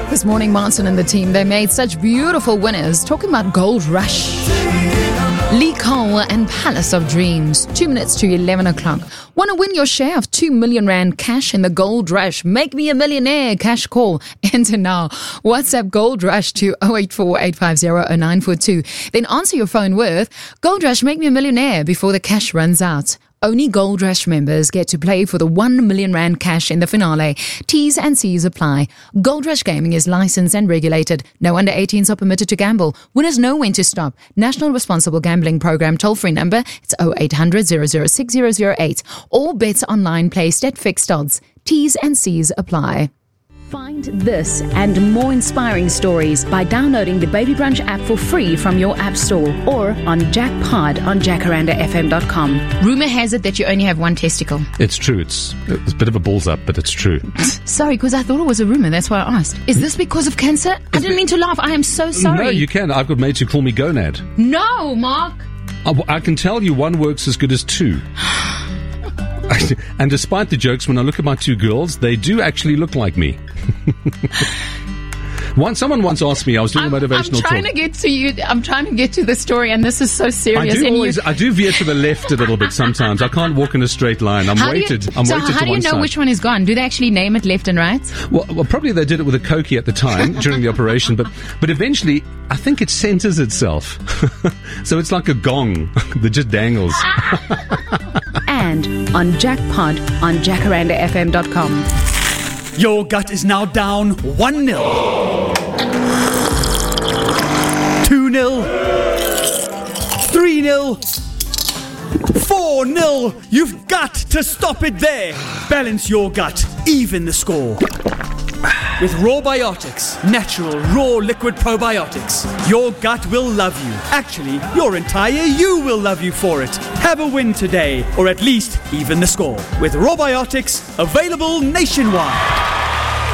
This morning, Martin and the team, they made such beautiful winners. Talking about Gold Rush. Lee Cole and Palace of Dreams. 2 minutes to 11 o'clock. Want to win your share of 2 million rand cash in the Gold Rush? Make me a millionaire. Cash call. Enter now. WhatsApp Gold Rush to 084-850-0942. Then answer your phone with Gold Rush, make me a millionaire before the cash runs out. Only Gold Rush members get to play for the 1 million rand cash in the finale. T's and C's apply. Gold Rush Gaming is licensed and regulated. No under 18s are permitted to gamble. Winners know when to stop. National Responsible Gambling Program toll-free number, it's 0800-006-008. All bets online placed at fixed odds. T's and C's apply. Find this and more inspiring stories by downloading the Baby Brunch app for free from your app store or on Jackpod on jacarandafm.com. Rumor has it that you only have one testicle. It's true. It's a bit of a balls up, but it's true. Sorry, because I thought it was a rumor. That's why I asked. Is this because of cancer? I didn't mean to laugh. I am so sorry. No, you can. I've got mates who call me Gonad. No, Mark. I can tell you one works as good as two. And despite the jokes, when I look at my two girls, they do actually look like me. Someone once asked me, I was doing a motivational talk. I'm trying to get to you. I'm trying to get to the story, and this is so serious. I do veer to the left a little bit sometimes. I can't walk in a straight line. I'm weighted to one side. So how do you know which one is gone? Do they actually name it left and right? Well, probably they did it with a Cokie at the time during the operation, but eventually I think it centers itself. So it's like a gong that just dangles. And on Jackpod on jacarandafm.com. Your gut is now down 1-0. 2-0. 3-0. 4-0. You've got to stop it there. Balance your gut. Even the score. With Rawbiotics, natural, raw liquid probiotics, your gut will love you. Actually, your entire you will love you for it. Have a win today, or at least even the score. With Rawbiotics, available nationwide.